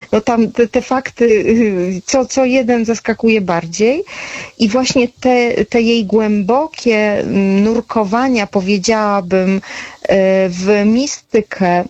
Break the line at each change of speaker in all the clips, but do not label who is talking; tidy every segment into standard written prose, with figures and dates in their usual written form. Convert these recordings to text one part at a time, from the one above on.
no tam te fakty, co jeden zaskakuje bardziej. I właśnie te jej głębokie nurkowania, powiedziałabym, w mistykę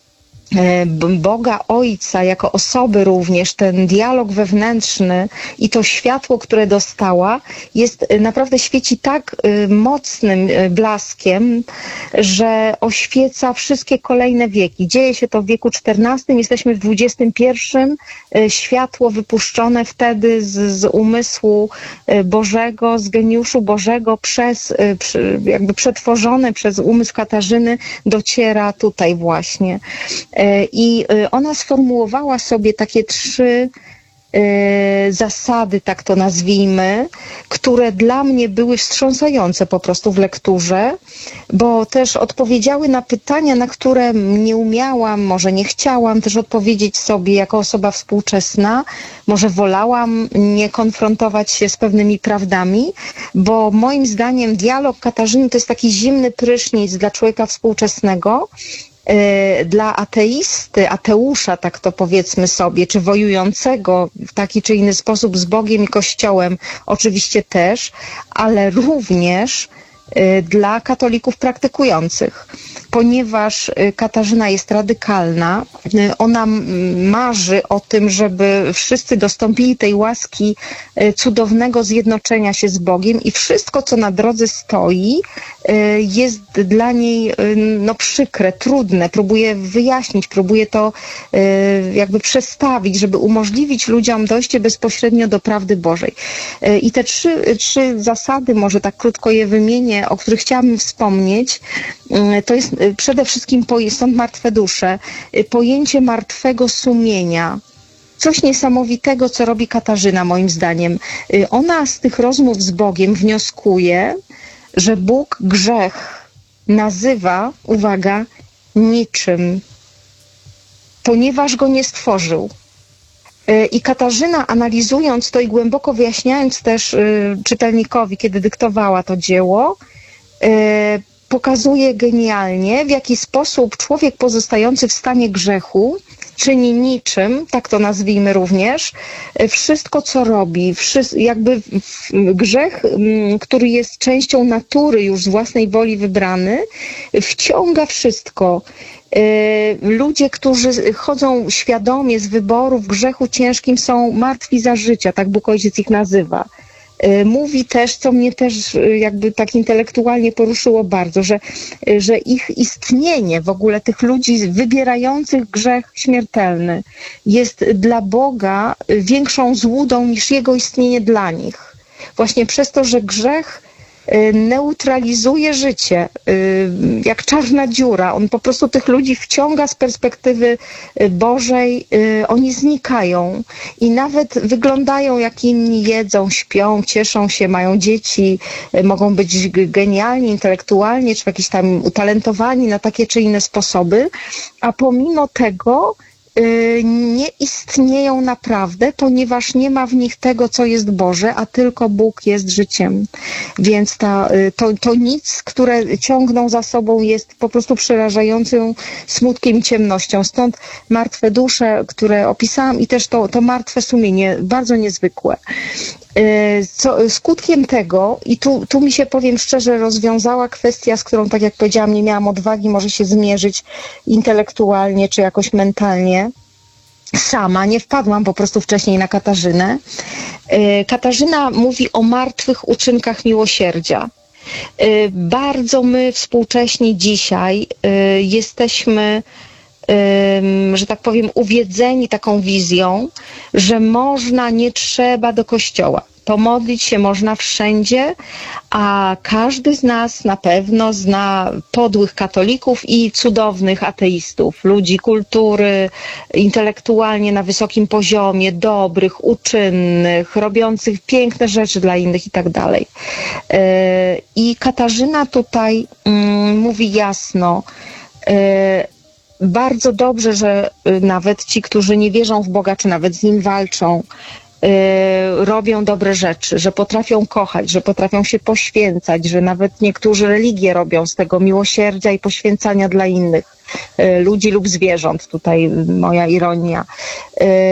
Boga Ojca jako osoby również, ten dialog wewnętrzny i to światło, które dostała, naprawdę świeci tak mocnym blaskiem, że oświeca wszystkie kolejne wieki. Dzieje się to w wieku XIV, jesteśmy w XXI. Światło wypuszczone wtedy z umysłu Bożego, z geniuszu Bożego, jakby przetworzone przez umysł Katarzyny, dociera tutaj właśnie. I ona sformułowała sobie takie 3 zasady, tak to nazwijmy, które dla mnie były wstrząsające po prostu w lekturze, bo też odpowiedziały na pytania, na które nie umiałam, może nie chciałam też odpowiedzieć sobie jako osoba współczesna, może wolałam nie konfrontować się z pewnymi prawdami, bo moim zdaniem dialog Katarzyny to jest taki zimny prysznic dla człowieka współczesnego, dla ateisty, ateusza, tak to powiedzmy sobie, czy wojującego w taki czy inny sposób z Bogiem i Kościołem, oczywiście też, ale również dla katolików praktykujących, ponieważ Katarzyna jest radykalna, ona marzy o tym, żeby wszyscy dostąpili tej łaski cudownego zjednoczenia się z Bogiem i wszystko, co na drodze stoi, jest dla niej przykre, trudne, próbuje wyjaśnić, próbuje to jakby przestawić, żeby umożliwić ludziom dojście bezpośrednio do prawdy Bożej. I te trzy zasady, może tak krótko je wymienię, o których chciałabym wspomnieć, to jest przede wszystkim, stąd martwe dusze, pojęcie martwego sumienia. Coś niesamowitego, co robi Katarzyna, moim zdaniem. Ona z tych rozmów z Bogiem wnioskuje, że Bóg grzech nazywa, uwaga, niczym, ponieważ go nie stworzył. I Katarzyna, analizując to i głęboko wyjaśniając też czytelnikowi, kiedy dyktowała to dzieło, pokazuje genialnie, w jaki sposób człowiek pozostający w stanie grzechu czyni niczym, tak to nazwijmy również, wszystko co robi, jakby grzech, który jest częścią natury już z własnej woli wybrany, wciąga wszystko. Ludzie, którzy chodzą świadomie z wyboru w grzechu ciężkim, są martwi za życia, tak Bóg Ojciec ich nazywa. Mówi też, co mnie też jakby tak intelektualnie poruszyło bardzo, że ich istnienie, w ogóle tych ludzi wybierających grzech śmiertelny, jest dla Boga większą złudą niż Jego istnienie dla nich. Właśnie przez to, że grzech neutralizuje życie, jak czarna dziura. On po prostu tych ludzi wciąga z perspektywy Bożej, oni znikają i nawet wyglądają jak inni, jedzą, śpią, cieszą się, mają dzieci, mogą być genialni intelektualnie, czy jakiś tam utalentowani na takie czy inne sposoby, a pomimo tego nie istnieją naprawdę, ponieważ nie ma w nich tego, co jest Boże, a tylko Bóg jest życiem. Więc to nic, które ciągną za sobą, jest po prostu przerażającym smutkiem i ciemnością. Stąd martwe dusze, które opisałam, i też to martwe sumienie, bardzo niezwykłe. Skutkiem tego, i tu mi się, powiem szczerze, rozwiązała kwestia, z którą, tak jak powiedziałam, nie miałam odwagi może się zmierzyć intelektualnie czy jakoś mentalnie. Sama, nie wpadłam po prostu wcześniej na Katarzynę. Katarzyna mówi o martwych uczynkach miłosierdzia. Bardzo my współcześni dzisiaj jesteśmy, że tak powiem, uwiedzeni taką wizją, że nie trzeba do kościoła. Pomodlić się można wszędzie, a każdy z nas na pewno zna podłych katolików i cudownych ateistów, ludzi kultury, intelektualnie na wysokim poziomie, dobrych, uczynnych, robiących piękne rzeczy dla innych i tak dalej. I Katarzyna tutaj mówi jasno, bardzo dobrze, że nawet ci, którzy nie wierzą w Boga, czy nawet z Nim walczą, robią dobre rzeczy, że potrafią kochać, że potrafią się poświęcać, że nawet niektórzy religie robią z tego miłosierdzia i poświęcania dla innych ludzi lub zwierząt. Tutaj moja ironia.